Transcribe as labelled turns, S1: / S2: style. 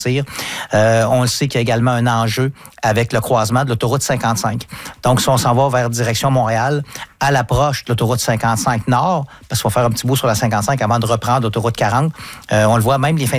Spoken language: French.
S1: On le sait qu'il y a également un enjeu avec le croisement de l'autoroute 55. Donc, si on s'en va vers direction Montréal, à l'approche de l'autoroute 55 Nord, parce qu'il faut faire un petit bout sur la 55 avant de reprendre l'autoroute 40, on le voit même les fins